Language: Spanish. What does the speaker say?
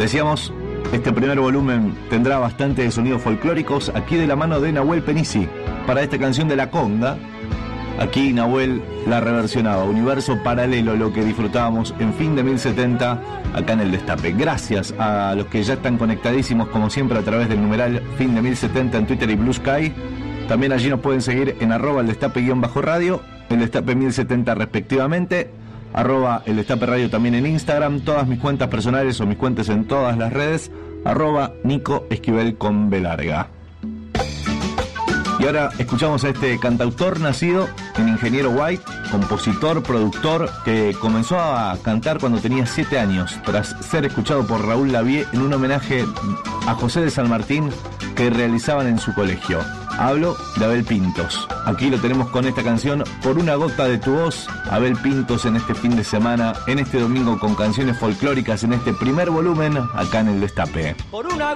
Decíamos, este primer volumen tendrá bastante de sonidos folclóricos, aquí de la mano de Nahuel Penisi, para esta canción de La Conga. Aquí Nahuel la reversionaba, universo paralelo, lo que disfrutábamos en Fin de 1070 acá en El Destape. Gracias a los que ya están conectadísimos, como siempre, a través del numeral Fin de 1070 en Twitter y Blue Sky. También allí nos pueden seguir en @el destape_radio, El Destape 1070 respectivamente, @el Destape Radio también en Instagram, todas mis cuentas personales o mis cuentas en todas las redes, @Nico Esquivel con B larga. Y ahora escuchamos a este cantautor nacido en Ingeniero White, compositor, productor, que comenzó a cantar cuando tenía 7 años, tras ser escuchado por Raúl Lavie en un homenaje a José de San Martín que realizaban en su colegio. Hablo de Abel Pintos. Aquí lo tenemos con esta canción, Por una gota de tu voz. Abel Pintos en este fin de semana, en este domingo, con canciones folclóricas en este primer volumen, acá en El Destape. Por una